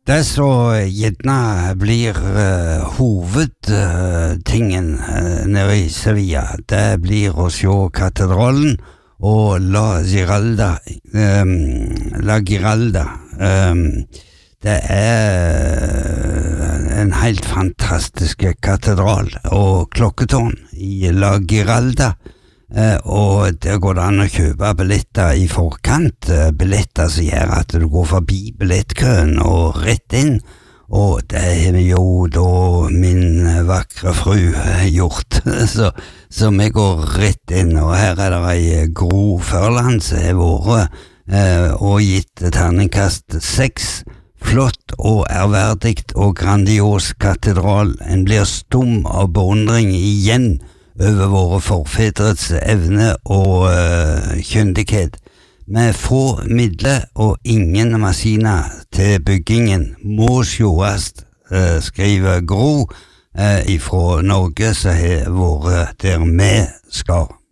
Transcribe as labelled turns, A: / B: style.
A: Det så gjerne blir hovedtingen nede i Sevilla, det blir å se katedralen og La Giralda. Det en helt fantastisk katedral og klokketårn i La Giralda. Og det går an å kjøpe billetter i forkant, billetter som gjør at du går forbi billettkøen og rett inn, og det har jo da min vakre fru gjort, så vi går rett inn, og her det ei Gro Førland som har vært og gitt terningkast 6, flott og ærverdigt og grandios katedral. En blir stum av beundring igjen over våre forfedres evne og kyndighet. Med få midler og ingen maskiner til byggingen må sjåast, skriver Gro ifra Norge som har vært der vi skal.